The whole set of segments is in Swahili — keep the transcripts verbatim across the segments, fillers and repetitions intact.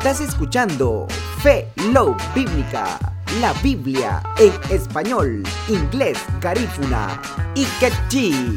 Estás escuchando Fe Love Bíblica, la Biblia en español, inglés, garífuna y quechí.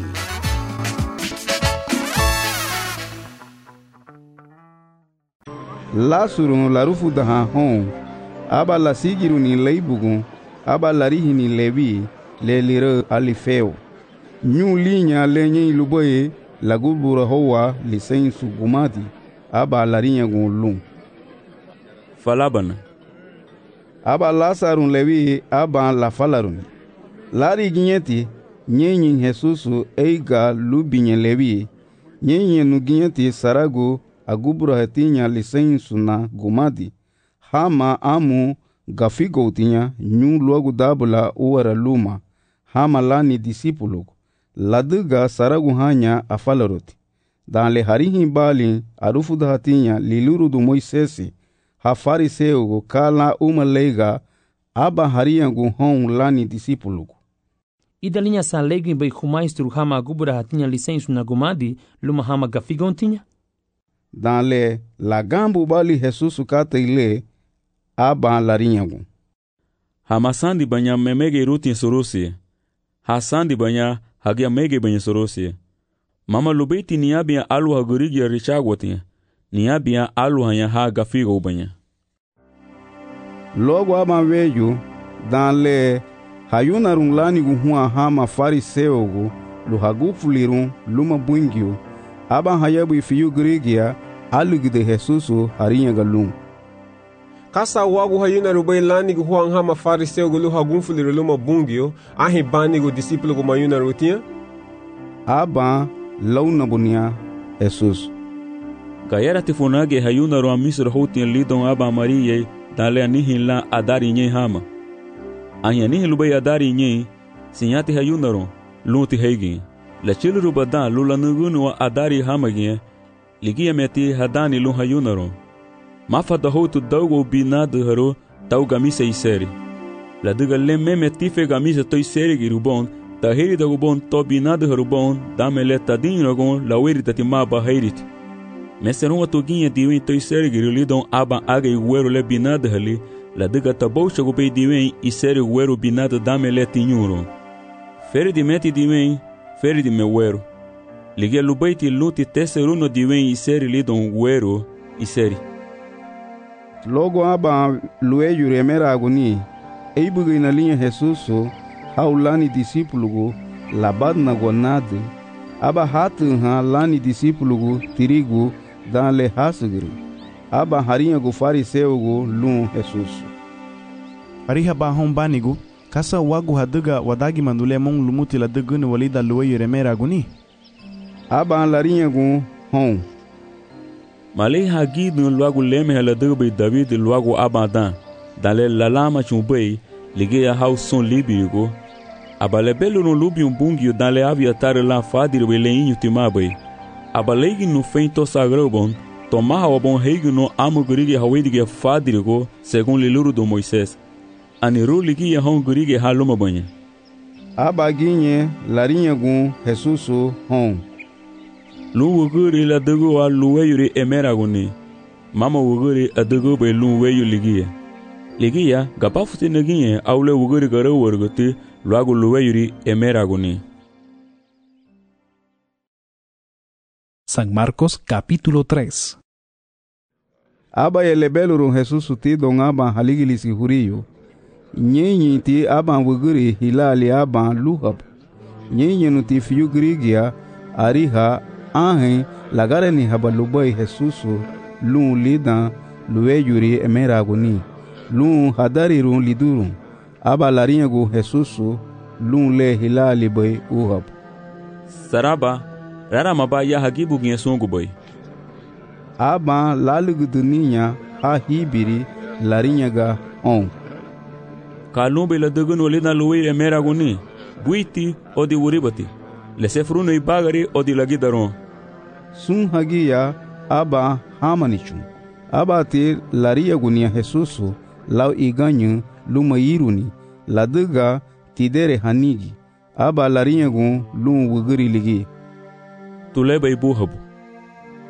Lasuru larufu daha hon, aba la sigiru ni leibugun, aba larihi ni levi, le lire alifeo. Nyu linya lenye iluboye, lagubura hoa lisein sugumati, aba larinya gun lung. Falabana. Aba lasarun levi, aba la falarun. Lari ginyeti, nyenyin Jesusu eiga lubinye levi, nyenyin nu ginyeti saragu, agubura hetinya lisein suna gumadi hama amu gafigo tinya nyu luagu dabula uara luma hama lani disipuluk laduga saragu hanya afalaroti dan le harihi bali arufu hatinya liluru du Moisesi ha fariseugo kala umalega aba hariyangu hon lani disipuluk idalinya sa legi bai khumaistru hama agubura hatinya lisein suna gumadi luma hama gafigo tinya dan le la gambu bali Jesus kata ile aba larinyagu hamasandi banya memege rutin sorosi hasandi banya hagia mege banya sorosi mama lubeti niabia alu hagurigi richagwati niabia alu hanya ha gafigo banya logo aba veju dan le hayuna runglani guhua hama fariseugo lu hagufulirun luma bungio aba hayabu ifiyu grigia alugide Jesusu harinya galum kasa wagu hayuna rubai lani gu huang hama fariseu gulu hagunfuli luma bungio ahi bani gu disiplo gu mayuna rutia aba launa bunia Jesus gayara tifunage hayuna ro amisro hotin lidon aba mariye dale anihin la adari nye hama anya nihin lubai adari nye sinyati hayuna ro luti heigi la chiluru badan lula nugunu wa adari hamagie ligia meti hadani lu hayunaro mafa da hotu daugo binado haro tau gamisa iseri la duga le meme tife gamisa toi seri girubon ta heri da gubon to binado harubon damele tadin rogon la weri tati maba heirit meseron wa toginha diwen toi seri girulidon aba aga iguero le binado hali la duga tabou chago be diwen iseri guero binado damele tinyuro feri di meti diwen feri di mewero ligia lubaiti luti teseruno diwen iseri lidon guero iseri logo aba lueyu remera aguni eibugo ina linha Jesusu haulani disipulugo labadna gonade aba hatu ha lani disipulugo tirigu dan le hasugiri aba harinha go fariseugo lum Jesusu ariha ba hombanigo kasa wagu haduga wadagi mandule mong lumuti la dugunu walida lueyu remera aguni aba larinha gu hon malei hagi no luagu leme hala dugbe David luagu abadan dale lalama chumbei ligia hauson libigo abale belo no lubium bungio dale aviatar la fadir weleinho timabai abalegi no feito sagrobon tomaha obon heigo no amugurigi hawedige fadirgo segundo liluru do Moisés aniru ligia hon gurigi haluma banha abaginhe larinha gu Jesusu hon lu wuguri la dugu wa luweyuri emeraguni mama wuguri adugu be luweyu ligia ligia gapafuti naginye aule wuguri gara wargati luagu luweyuri emeraguni. San Marcos capítulo tres. Aba elebeluru Jesusu ti don aba haligilisi huriyo nyenyi ti aba wuguri hilali aba luhab nyenyi nu ti fiyugrigia ariha ahen lagare ni habalubai Jesusu lun lidan luweyuri emeraguni lun hadarirun lidurun aba larinyagu Jesusu lun le hilali bai uhab saraba rara maba ya hagibu ginsungu bai aba laluguduninya ha hibiri larinyaga on kalumbe la dugunu lidan luweyuri emeraguni buiti odi wuribati lesefruno ibagari odi lagidaron sun hagia aba hamanichun aba te laria gunia Jesusu lau iganyu lumayiruni laduga tidere hanigi aba laria gun lum wuguri ligi tuleba ibuhabu